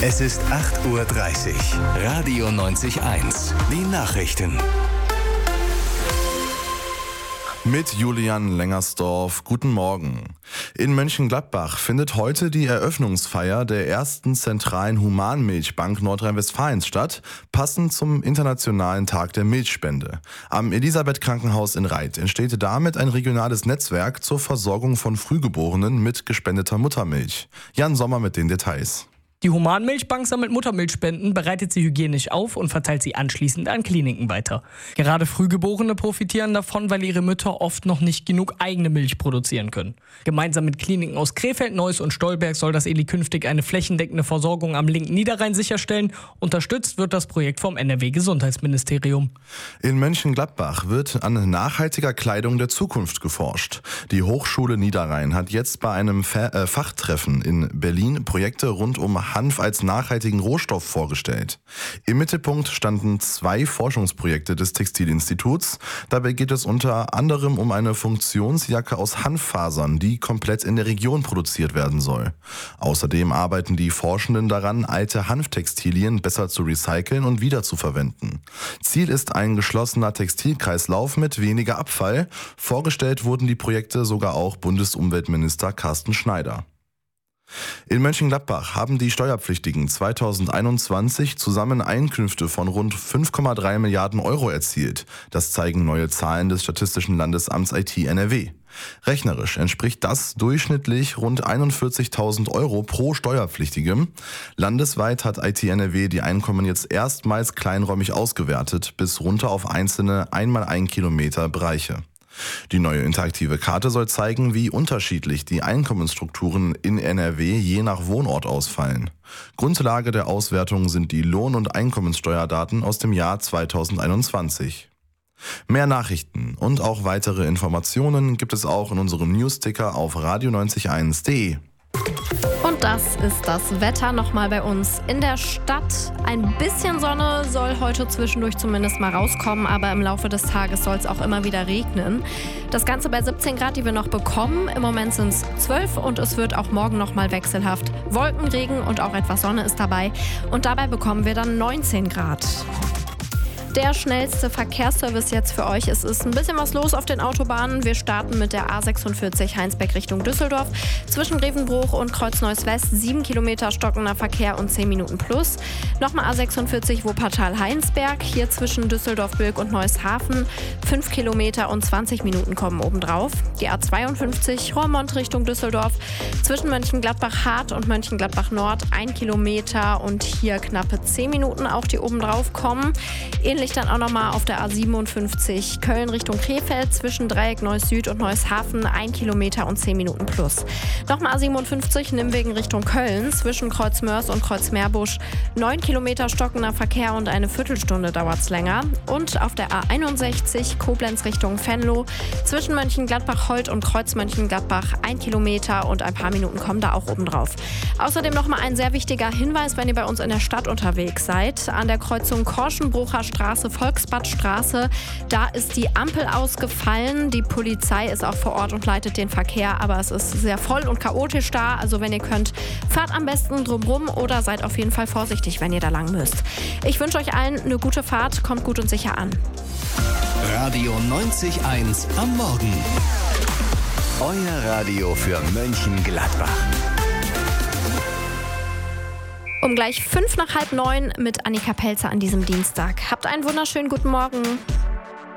Es ist 8:30 Uhr. Radio 90.1. Die Nachrichten. Mit Julian Lengersdorf. Guten Morgen. In Mönchengladbach findet heute die Eröffnungsfeier der ersten zentralen Humanmilchbank Nordrhein-Westfalens statt, passend zum Internationalen Tag der Milchspende. Am Elisabeth-Krankenhaus in Reit entsteht damit ein regionales Netzwerk zur Versorgung von Frühgeborenen mit gespendeter Muttermilch. Jan Sommer mit den Details. Die Humanmilchbank sammelt Muttermilchspenden, bereitet sie hygienisch auf und verteilt sie anschließend an Kliniken weiter. Gerade Frühgeborene profitieren davon, weil ihre Mütter oft noch nicht genug eigene Milch produzieren können. Gemeinsam mit Kliniken aus Krefeld, Neuss und Stolberg soll das ELI künftig eine flächendeckende Versorgung am linken Niederrhein sicherstellen. Unterstützt wird das Projekt vom NRW-Gesundheitsministerium. In Mönchengladbach wird an nachhaltiger Kleidung der Zukunft geforscht. Die Hochschule Niederrhein hat jetzt bei einem Fachtreffen in Berlin Projekte rund um Hanf als nachhaltigen Rohstoff vorgestellt. Im Mittelpunkt standen 2 Forschungsprojekte des Textilinstituts. Dabei geht es unter anderem um eine Funktionsjacke aus Hanffasern, die komplett in der Region produziert werden soll. Außerdem arbeiten die Forschenden daran, alte Hanftextilien besser zu recyceln und wiederzuverwenden. Ziel ist ein geschlossener Textilkreislauf mit weniger Abfall. Vorgestellt wurden die Projekte sogar auch Bundesumweltminister Carsten Schneider. In Mönchengladbach haben die Steuerpflichtigen 2021 zusammen Einkünfte von rund 5,3 Milliarden Euro erzielt. Das zeigen neue Zahlen des Statistischen Landesamts IT NRW. Rechnerisch entspricht das durchschnittlich rund 41.000 Euro pro Steuerpflichtigem. Landesweit hat IT NRW die Einkommen jetzt erstmals kleinräumig ausgewertet, bis runter auf einzelne 1x1 Kilometer Bereiche. Die neue interaktive Karte soll zeigen, wie unterschiedlich die Einkommensstrukturen in NRW je nach Wohnort ausfallen. Grundlage der Auswertung sind die Lohn- und Einkommenssteuerdaten aus dem Jahr 2021. Mehr Nachrichten und auch weitere Informationen gibt es auch in unserem Newsticker auf radio901.de. Und das ist das Wetter nochmal bei uns in der Stadt. Ein bisschen Sonne soll heute zwischendurch zumindest mal rauskommen, aber im Laufe des Tages soll es auch immer wieder regnen. Das Ganze bei 17 Grad, die wir noch bekommen. Im Moment sind es 12 und es wird auch morgen nochmal wechselhaft. Wolkenregen und auch etwas Sonne ist dabei. Und dabei bekommen wir dann 19 Grad. Der schnellste Verkehrsservice jetzt für euch. Es ist ein bisschen was los auf den Autobahnen. Wir starten mit der A46 Heinsberg Richtung Düsseldorf. Zwischen Grevenbruch und Kreuz-Neuss West 7 Kilometer stockender Verkehr und 10 Minuten plus. Nochmal A46 Wuppertal-Heinsberg. Hier zwischen Düsseldorf-Bilk und Neuss-Hafen 5 Kilometer und 20 Minuten kommen obendrauf. Die A52 Roermond Richtung Düsseldorf. Zwischen Mönchengladbach-Hart und Mönchengladbach-Nord 1 Kilometer und hier knappe 10 Minuten auch, die obendrauf kommen. Ähnlich dann auch nochmal auf der A57 Köln Richtung Krefeld zwischen Dreieck Neuss Süd und Neuss-Hafen 1 Kilometer und 10 Minuten plus. Nochmal A57 Nimwegen Richtung Köln zwischen Kreuz-Mörs und Kreuz-Meerbusch 9 Kilometer stockender Verkehr und eine Viertelstunde dauert es länger. Und auf der A61 Koblenz Richtung Venlo zwischen Mönchengladbach-Holt und Kreuz-Mönchengladbach 1 Kilometer und ein paar Minuten kommen da auch obendrauf. Außerdem nochmal ein sehr wichtiger Hinweis, wenn ihr bei uns in der Stadt unterwegs seid. An der Kreuzung Korschenbrucher Straße, Volksbadstraße, da ist die Ampel ausgefallen. Die Polizei ist auch vor Ort und leitet den Verkehr, aber es ist sehr voll und chaotisch da. Also wenn ihr könnt, fahrt am besten drumrum oder seid auf jeden Fall vorsichtig, wenn ihr da lang müsst. Ich wünsche euch allen eine gute Fahrt, kommt gut und sicher an. Radio 90.1 am Morgen. Euer Radio für Mönchengladbach. Um gleich 8:55 mit Annika Pelzer an diesem Dienstag. Habt einen wunderschönen guten Morgen.